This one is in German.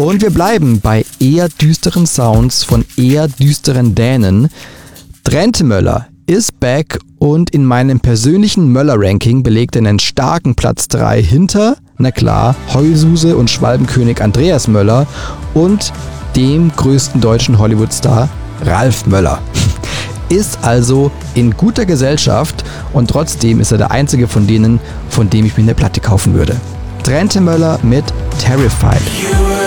Und wir bleiben bei eher düsteren Sounds von eher düsteren Dänen. Drenthe Möller ist back und in meinem persönlichen Möller-Ranking belegt er einen starken Platz 3 hinter, na klar, Heulsuse und Schwalbenkönig Andreas Möller und dem größten deutschen Hollywood-Star Ralf Möller. Ist also in guter Gesellschaft und trotzdem ist er der einzige von denen, von dem ich mir eine Platte kaufen würde. Drenthe Möller mit Terrified.